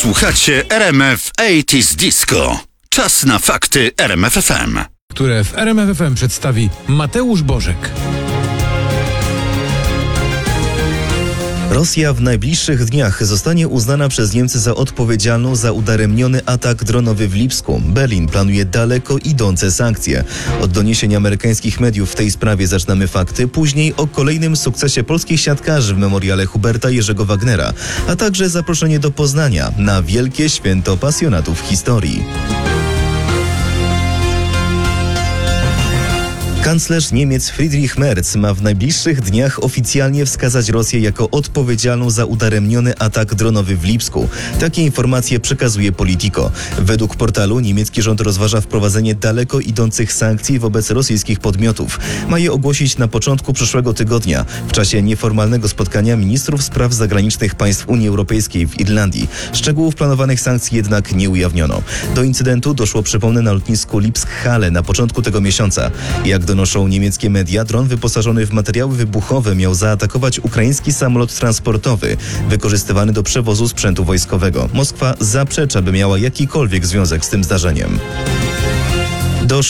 Słuchacie RMF 80s Disco. Czas na fakty RMF FM, które w RMF FM przedstawi Mateusz Bożek. Rosja w najbliższych dniach zostanie uznana przez Niemcy za odpowiedzialną za udaremniony atak dronowy w Lipsku. Berlin planuje daleko idące sankcje. Od doniesień amerykańskich mediów w tej sprawie zaczynamy fakty, później o kolejnym sukcesie polskich siatkarzy w memoriale Huberta Jerzego Wagnera, a także zaproszenie do Poznania na wielkie święto pasjonatów historii. Kanclerz Niemiec Friedrich Merz ma w najbliższych dniach oficjalnie wskazać Rosję jako odpowiedzialną za udaremniony atak dronowy w Lipsku. Takie informacje przekazuje Politico. Według portalu niemiecki rząd rozważa wprowadzenie daleko idących sankcji wobec rosyjskich podmiotów. Ma je ogłosić na początku przyszłego tygodnia, w czasie nieformalnego spotkania ministrów spraw zagranicznych państw Unii Europejskiej w Irlandii. Szczegółów planowanych sankcji jednak nie ujawniono. Do incydentu doszło, przypomnę, na lotnisku Lipsk-Halle na początku tego miesiąca. Jak donoszą niemieckie media, dron wyposażony w materiały wybuchowe miał zaatakować ukraiński samolot transportowy wykorzystywany do przewozu sprzętu wojskowego. Moskwa zaprzecza, by miała jakikolwiek związek z tym zdarzeniem. Do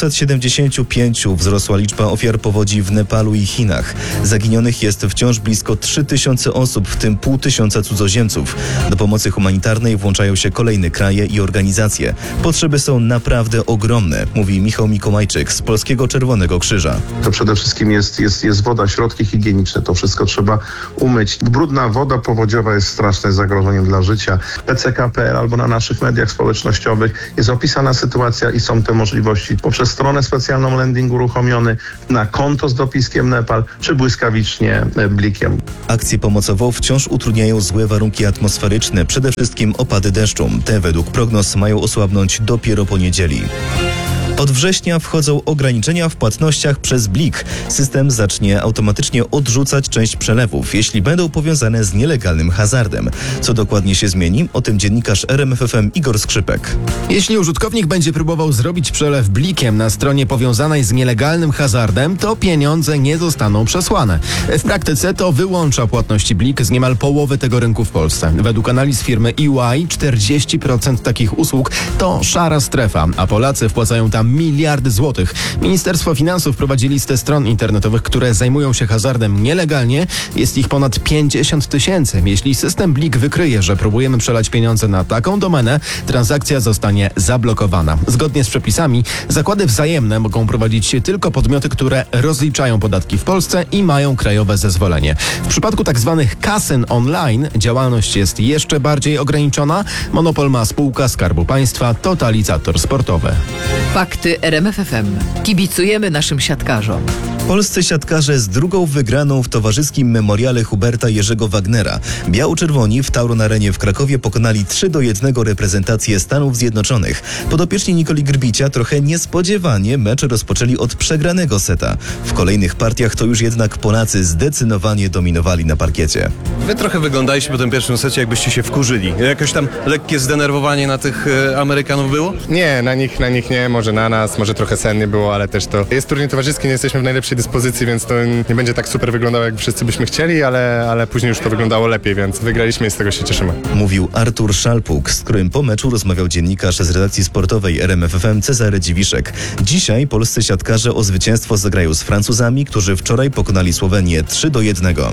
675 wzrosła liczba ofiar powodzi w Nepalu i Chinach. Zaginionych jest wciąż blisko 3000 osób, w tym 500 cudzoziemców. Do pomocy humanitarnej włączają się kolejne kraje i organizacje. Potrzeby są naprawdę ogromne, mówi Michał Mikołajczyk z Polskiego Czerwonego Krzyża. To przede wszystkim jest woda, środki higieniczne. To wszystko trzeba umyć. Brudna woda powodziowa jest strasznym zagrożeniem dla życia. PCK.pl albo na naszych mediach społecznościowych jest opisana sytuacja i są te możliwości poprzez stronę specjalną landing uruchomiony, na konto z dopiskiem Nepal, czy błyskawicznie blikiem. Akcję pomocową wciąż utrudniają złe warunki atmosferyczne, przede wszystkim opady deszczu. Te według prognoz mają osłabnąć dopiero po niedzieli. Od września wchodzą ograniczenia w płatnościach przez Blik. System zacznie automatycznie odrzucać część przelewów, jeśli będą powiązane z nielegalnym hazardem. Co dokładnie się zmieni? O tym dziennikarz RMF FM Igor Skrzypek. Jeśli użytkownik będzie próbował zrobić przelew Blikiem na stronie powiązanej z nielegalnym hazardem, to pieniądze nie zostaną przesłane. W praktyce to wyłącza płatności Blik z niemal połowy tego rynku w Polsce. Według analiz firmy EY 40% takich usług to szara strefa, a Polacy wpłacają tam miliardy złotych. Ministerstwo Finansów prowadzi listę stron internetowych, które zajmują się hazardem nielegalnie. Jest ich ponad 50 000. Jeśli system Blik wykryje, że próbujemy przelać pieniądze na taką domenę, transakcja zostanie zablokowana. Zgodnie z przepisami zakłady wzajemne mogą prowadzić tylko podmioty, które rozliczają podatki w Polsce i mają krajowe zezwolenie. W przypadku tzw. kasyn online działalność jest jeszcze bardziej ograniczona. Monopol ma spółka Skarbu Państwa Totalizator Sportowy. Fakty RMF FM. Kibicujemy naszym siatkarzom. Polscy siatkarze z drugą wygraną w towarzyskim memoriale Huberta Jerzego Wagnera. Biało-czerwoni w Tauron Arenie w Krakowie pokonali 3-1 reprezentację Stanów Zjednoczonych. Podopieczni Nikoli Grbicia trochę niespodziewanie mecz rozpoczęli od przegranego seta. W kolejnych partiach to już jednak Polacy zdecydowanie dominowali na parkiecie. Wy trochę wyglądaliście po tym pierwszym secie, jakbyście się wkurzyli. Jakoś tam lekkie zdenerwowanie na tych Amerykanów było? Nie, na nich nie, może na nas, może trochę sennie było, ale też to jest turniej towarzyski, nie jesteśmy w najlepszej dyspozycji, więc to nie będzie tak super wyglądało, jak wszyscy byśmy chcieli, ale później już to wyglądało lepiej, więc wygraliśmy i z tego się cieszymy. Mówił Artur Szalpuk, z którym po meczu rozmawiał dziennikarz z redakcji sportowej RMF FM Cezary Dziwiszek. Dzisiaj polscy siatkarze o zwycięstwo zagrają z Francuzami, którzy wczoraj pokonali Słowenię 3-1.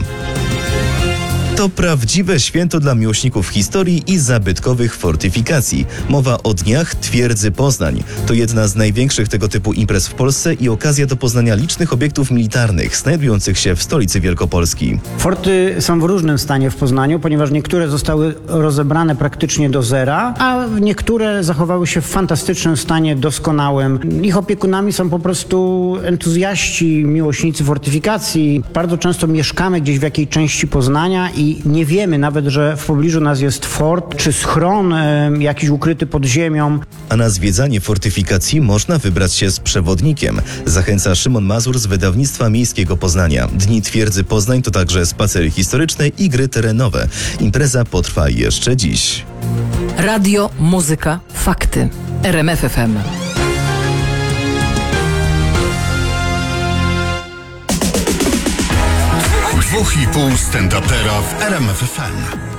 To prawdziwe święto dla miłośników historii i zabytkowych fortyfikacji. Mowa o dniach Twierdzy Poznań. To jedna z największych tego typu imprez w Polsce i okazja do poznania licznych obiektów militarnych znajdujących się w stolicy Wielkopolski. Forty są w różnym stanie w Poznaniu, ponieważ niektóre zostały rozebrane praktycznie do zera, a niektóre zachowały się w fantastycznym stanie, doskonałym. Ich opiekunami są po prostu entuzjaści, miłośnicy fortyfikacji. Bardzo często mieszkamy gdzieś w jakiej części Poznania i nie wiemy nawet, że w pobliżu nas jest fort czy schron jakiś ukryty pod ziemią. A na zwiedzanie fortyfikacji można wybrać się z przewodnikiem. Zachęca Szymon Mazur z wydawnictwa Miejskiego Poznania. Dni Twierdzy Poznań to także spacery historyczne i gry terenowe. Impreza potrwa jeszcze dziś. Radio, muzyka, fakty. RMF FM. 2,5 stand-upera w RMF FM.